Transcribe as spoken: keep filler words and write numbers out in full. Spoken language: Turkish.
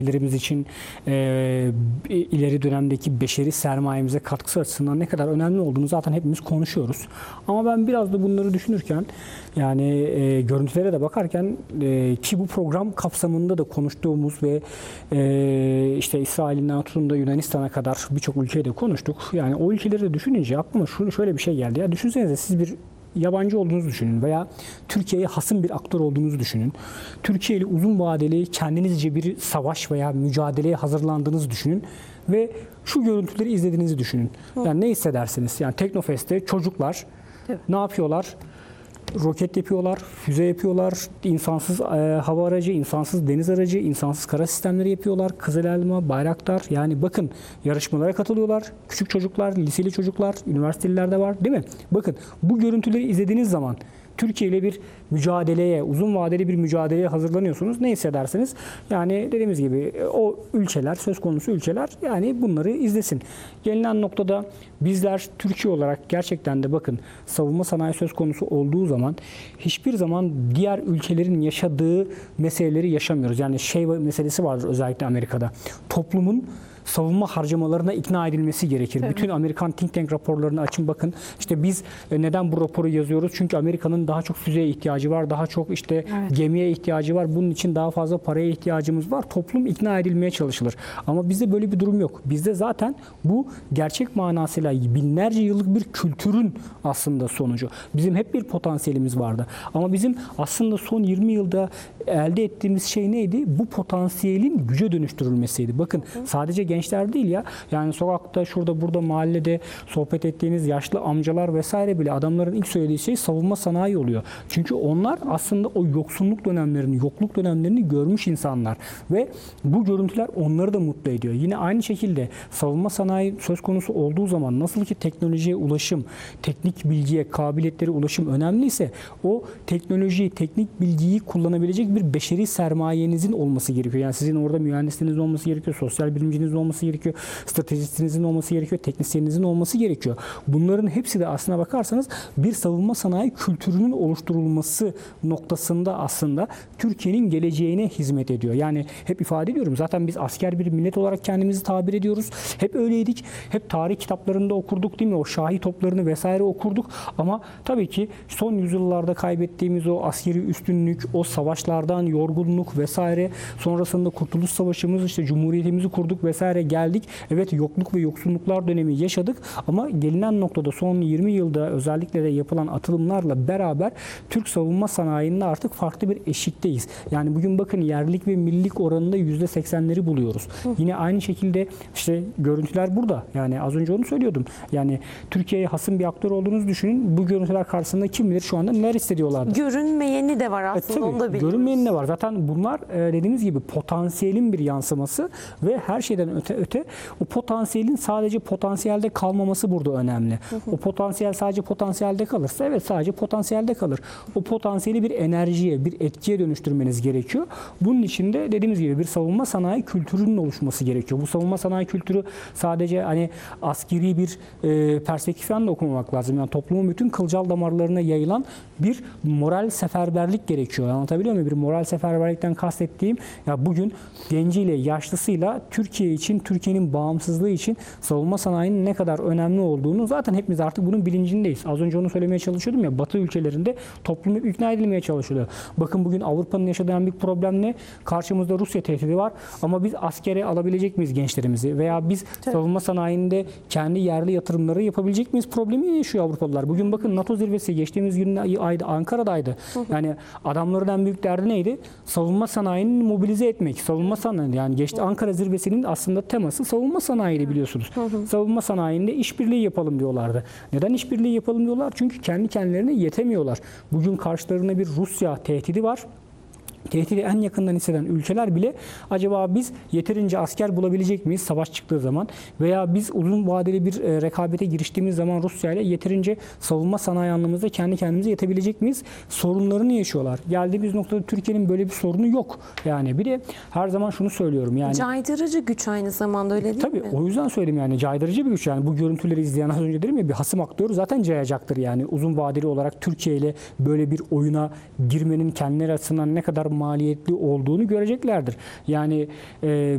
ülkelerimiz için e, ileri dönemdeki beşeri sermayemize katkısı açısından ne kadar önemli olduğunu zaten hepimiz konuşuyoruz. Ama ben biraz da bunları düşünürken yani e, görüntülere de bakarken e, ki bu program kapsamında da konuştuğumuz ve e, işte İsrail'inden tutun da Yunanistan'a kadar birçok ülkeyi de konuştuk. Yani o ülkeleri de düşününce aklıma şunu şöyle bir şey geldi. Ya düşünsenize siz bir yabancı olduğunuzu düşünün veya Türkiye'ye hasım bir aktör olduğunuzu düşünün. Türkiye ile uzun vadeli kendinizce bir savaş veya mücadeleye hazırlandığınızı düşünün ve şu görüntüleri izlediğinizi düşünün. Yani ne hissedersiniz? Yani Teknofest'te çocuklar evet. ne yapıyorlar? Roket yapıyorlar, füze yapıyorlar, insansız e, hava aracı, insansız deniz aracı, insansız kara sistemleri yapıyorlar. Kızıl Elma, Bayraktar. Yani bakın yarışmalara katılıyorlar. Küçük çocuklar, liseli çocuklar, üniversiteliler de var değil mi? Bakın bu görüntüleri izlediğiniz zaman Türkiye ile bir mücadeleye, uzun vadeli bir mücadeleye hazırlanıyorsunuz. Ne hissedersiniz? Yani dediğimiz gibi o ülkeler, söz konusu ülkeler yani bunları izlesin. Gelinen noktada bizler Türkiye olarak gerçekten de bakın savunma sanayi söz konusu olduğu zaman hiçbir zaman diğer ülkelerin yaşadığı meseleleri yaşamıyoruz. Yani şey meselesi vardır özellikle Amerika'da. Toplumun savunma harcamalarına ikna edilmesi gerekir. Tabii. Bütün Amerikan think tank raporlarını açın bakın. İşte biz neden bu raporu yazıyoruz? Çünkü Amerika'nın daha çok füzeye ihtiyacı var. Daha çok işte evet. gemiye ihtiyacı var. Bunun için daha fazla paraya ihtiyacımız var. Toplum ikna edilmeye çalışılır. Ama bizde böyle bir durum yok. Bizde zaten bu gerçek manasıyla binlerce yıllık bir kültürün aslında sonucu. Bizim hep bir potansiyelimiz vardı. Ama bizim aslında son yirmi yılda elde ettiğimiz şey neydi? Bu potansiyelin güce dönüştürülmesiydi. Bakın Hı. sadece gençler değil ya. Yani sokakta, şurada, burada, mahallede sohbet ettiğiniz yaşlı amcalar vesaire bile adamların ilk söylediği şey savunma sanayi oluyor. Çünkü onlar aslında o yoksulluk dönemlerini, yokluk dönemlerini görmüş insanlar. Ve bu görüntüler onları da mutlu ediyor. Yine aynı şekilde savunma sanayi söz konusu olduğu zaman nasıl ki teknolojiye ulaşım, teknik bilgiye, kabiliyetlere ulaşım önemliyse o teknolojiyi, teknik bilgiyi kullanabilecek bir beşeri sermayenizin olması gerekiyor. Yani sizin orada mühendisliğiniz olması gerekiyor, sosyal bilimciniz olması gerekiyor, stratejistinizin olması gerekiyor, teknisyeninizin olması gerekiyor. Bunların hepsi de aslına bakarsanız bir savunma sanayi kültürünün oluşturulması noktasında aslında Türkiye'nin geleceğine hizmet ediyor. Yani hep ifade ediyorum zaten biz asker bir millet olarak kendimizi tabir ediyoruz. Hep öyleydik. Hep tarih kitaplarında okurduk değil mi? O şahi toplarını vesaire okurduk. Ama tabii ki son yüzyıllarda kaybettiğimiz o askeri üstünlük, o savaşlardan yorgunluk vesaire sonrasında Kurtuluş Savaşımız işte Cumhuriyetimizi kurduk vesaire geldik. Evet yokluk ve yoksulluklar dönemi yaşadık ama gelinen noktada son yirmi yılda özellikle de yapılan atılımlarla beraber Türk savunma sanayinde artık farklı bir eşikteyiz. Yani bugün bakın yerlilik ve millilik oranında yüzde seksenleri buluyoruz. Hı. Yine aynı şekilde işte görüntüler burada. Yani az önce onu söylüyordum. Yani Türkiye'ye hasım bir aktör olduğunuzu düşünün. Bu görüntüler karşısında kim bilir şu anda neler hissediyorlardı. Görünmeyeni de var aslında. E, tabii, onu da biliyoruz. Görünmeyeni de var. Zaten bunlar e, dediğimiz gibi potansiyelin bir yansıması ve her şeyden öte öte o potansiyelin sadece potansiyelde kalmaması burada önemli. Hı hı. O potansiyel sadece potansiyelde kalırsa evet sadece potansiyelde kalır. O potansiyeli bir enerjiye, bir etkiye dönüştürmeniz gerekiyor. Bunun için de dediğimiz gibi bir savunma sanayi kültürünün oluşması gerekiyor. Bu savunma sanayi kültürü sadece hani askeri bir e, perspektiften de okumamak lazım. Yani toplumun bütün kılcal damarlarına yayılan bir moral seferberlik gerekiyor. Anlatabiliyor muyum? Bir moral seferberlikten kastettiğim ya bugün genciyle, yaşlısıyla Türkiye için, Türkiye'nin bağımsızlığı için savunma sanayinin ne kadar önemli olduğunu zaten hepimiz artık bunun bilincindeyiz. Az önce onu söylemeye çalışıyordum ya, Batı ülkelerinde toplum hep ikna edilmeye çalışılıyor. Bakın bugün Avrupa'nın yaşadığı en büyük problem ne? Karşımızda Rusya tehdidi var ama biz askere alabilecek miyiz gençlerimizi? Veya biz Tabii. savunma sanayinde kendi yerli yatırımları yapabilecek miyiz? Problemi yaşıyor Avrupalılar. Bugün bakın NATO zirvesi geçtiğimiz gün ayda Ankara'daydı. Hı hı. Yani adamların en büyük derdi neydi? Savunma sanayini mobilize etmek. Savunma sanayi yani geçti Ankara zirvesinin aslında teması savunma sanayiydi biliyorsunuz. Hı hı. Savunma sanayinde işbirliği yapalım diyorlardı. Neden işbirliği yapalım diyorlar? Çünkü kendi kendilerine yetemiyorlar. Bugün karşılarında bir Rusya tehdidi var. Tehdidi en yakından hisseden ülkeler bile acaba biz yeterince asker bulabilecek miyiz savaş çıktığı zaman veya biz uzun vadeli bir e, rekabete giriştiğimiz zaman Rusya ile yeterince savunma sanayi anlamında kendi kendimize yetebilecek miyiz sorunlarını yaşıyorlar. Geldiğimiz noktada Türkiye'nin böyle bir sorunu yok. Yani bir de her zaman şunu söylüyorum yani. Caydırıcı güç aynı zamanda öyle değil tabii, mi? Tabii o yüzden söyleyeyim yani caydırıcı bir güç yani bu görüntüleri izleyen az önce dedim ya bir hasım aktörü zaten cayacaktır yani uzun vadeli olarak Türkiye ile böyle bir oyuna girmenin kendileri açısından ne kadar maliyetli olduğunu göreceklerdir. Yani e,